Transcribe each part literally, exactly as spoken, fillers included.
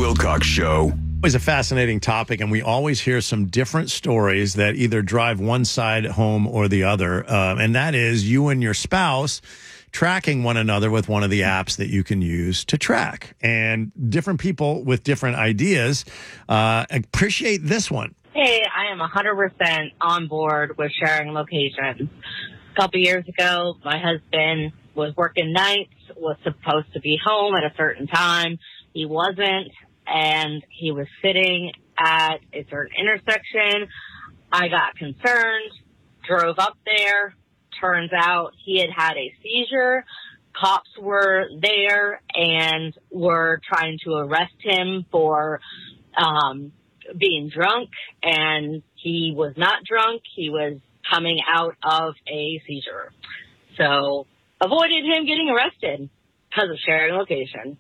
Wilcox Show. It's a fascinating topic, and we always hear some different stories that either drive one side home or the other. Uh, and that is you and your spouse tracking one another with one of the apps that you can use to track. And different people with different ideas uh, appreciate this one. Hey, I am one hundred percent on board with sharing locations. A couple years ago, my husband was working nights, was supposed to be home at a certain time. He wasn't, and he was sitting at a certain intersection. I got concerned, drove up there. Turns out he had had a seizure. Cops were there and were trying to arrest him for um, being drunk, and he was not drunk. He was coming out of a seizure. So avoided him getting arrested because of sharing location.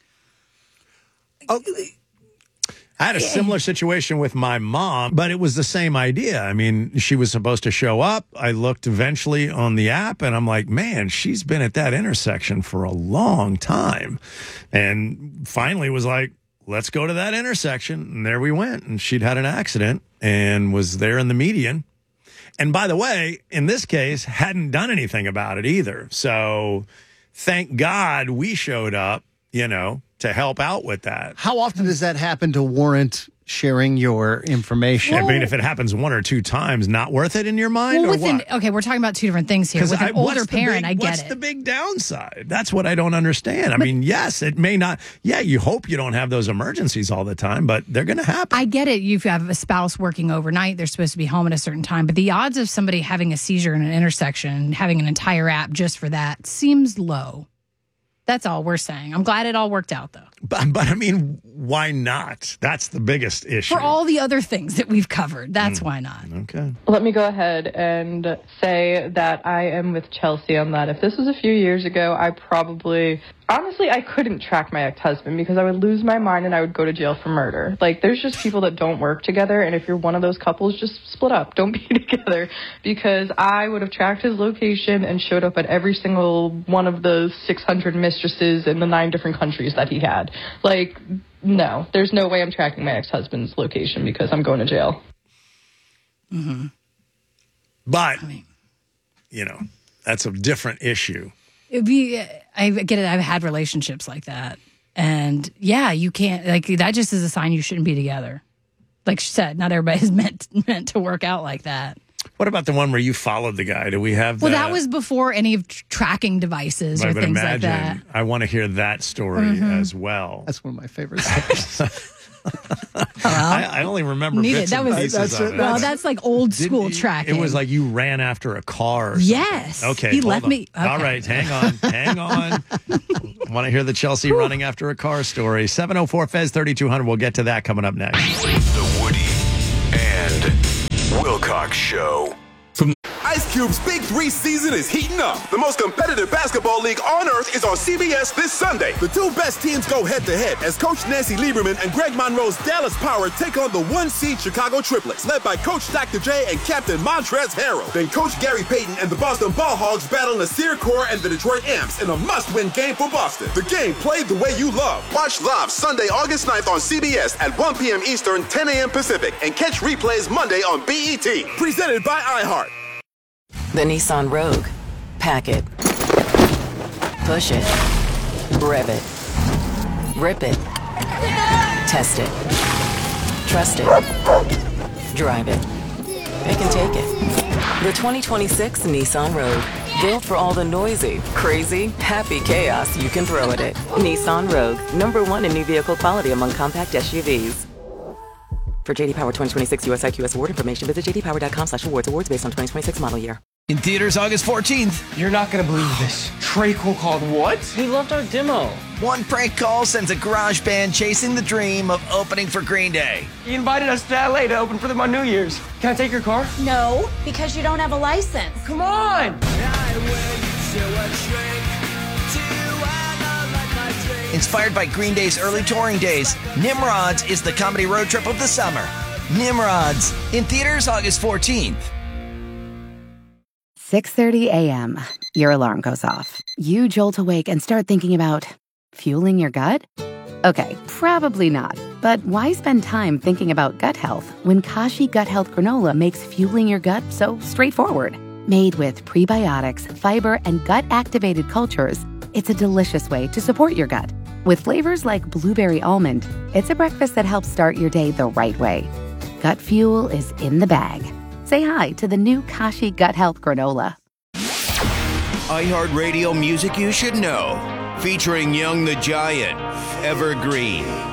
Oh, I had a similar situation with my mom, but it was the same idea. I mean, she was supposed to show up. I looked eventually on the app, and I'm like, man, she's been at that intersection for a long time. And finally was like, let's go to that intersection. And there we went. And she'd had an accident and was there in the median. And by the way, in this case, hadn't done anything about it either. So thank God we showed up, you know, to help out with that. How often does that happen to warrant sharing your information? I mean, if it happens one or two times, not worth it in your mind, well, or with an, what? Okay, we're talking about two different things here. With an I, older parent, big, I get what's it. What's the big downside? That's what I don't understand. I but, mean, yes, it may not. Yeah, you hope you don't have those emergencies all the time, but they're going to happen. I get it. You have a spouse working overnight. They're supposed to be home at a certain time. But the odds of somebody having a seizure in an intersection, having an entire app just for that, seems low. That's all we're saying. I'm glad it all worked out, though. But, but I mean, why not? That's the biggest issue. For all the other things that we've covered, that's mm. why not. Okay. Let me go ahead and say that I am with Chelsea on that. If this was a few years ago, I probably... Honestly, I couldn't track my ex-husband because I would lose my mind and I would go to jail for murder. Like, there's just people that don't work together, and if you're one of those couples, just split up. Don't be together, because I would have tracked his location and showed up at every single one of the six hundred mistresses in the nine different countries that he had. Like, no, there's no way I'm tracking my ex-husband's location because I'm going to jail. Mm-hmm. But, you know, that's a different issue. It'd be, I get it. I've had relationships like that. And yeah, you can't, like, that just is a sign you shouldn't be together. Like she said, not everybody's meant meant to work out like that. What about the one where you followed the guy? Do we have that? Well, that was before any of tr- tracking devices or things imagine, like that. I want to hear that story mm-hmm. as well. That's one of my favorite stories. well, I, I only remember bits that and was, pieces that's of it. it. Well, that's like old school you, tracking. It was like you ran after a car or something. Yes. Okay. He left on. me. Okay. All right. Hang on. Hang on. Want to hear the Chelsea running after a car story. seven oh four Fez thirty-two hundred. We'll get to that coming up next. The Woody and Wilcox Show. From Ice Cube's Big Three season is heating up. The most competitive basketball league on earth is on C B S this Sunday. The two best teams go head-to-head as Coach Nancy Lieberman and Greg Monroe's Dallas Power take on the one-seed Chicago Triplets, led by Coach Doctor J and Captain Montrezl Harrell. Then Coach Gary Payton and the Boston Ball Hogs battle Nasir Kaur and the Detroit Amps in a must-win game for Boston. The game played the way you love. Watch live Sunday, August ninth on C B S at one p.m. Eastern, ten a.m. Pacific, and catch replays Monday on B E T. Presented by iHeart. The Nissan Rogue. Pack it. Push it. Rev it. Rip it. Test it. Trust it. Drive it. Pick and take it. The twenty twenty-six Nissan Rogue. Built for all the noisy, crazy, happy chaos you can throw at it. Nissan Rogue. Number one in new vehicle quality among compact S U Vs. For J D Power twenty twenty-six U S I Q S award information, visit j d power dot com slash awards. Awards based on twenty twenty-six model year. In theaters August fourteenth. You're not going to believe this. Treacle called what? He loved our demo. One prank call sends a garage band chasing the dream of opening for Green Day. He invited us to L A to open for them on New Year's. Can I take your car? No, because you don't have a license. Come on! Inspired by Green Day's early touring days, Nimrods is the comedy road trip of the summer. Nimrods, in theaters August fourteenth. six thirty a.m. Your alarm goes off. You jolt awake and start thinking about fueling your gut? Okay, probably not. But why spend time thinking about gut health when Kashi Gut Health Granola makes fueling your gut so straightforward? Made with prebiotics, fiber, and gut-activated cultures, it's a delicious way to support your gut. With flavors like blueberry almond, it's a breakfast that helps start your day the right way. Gut fuel is in the bag. Say hi to the new Kashi Gut Health Granola. iHeartRadio music you should know. Featuring Young the Giant, Evergreen.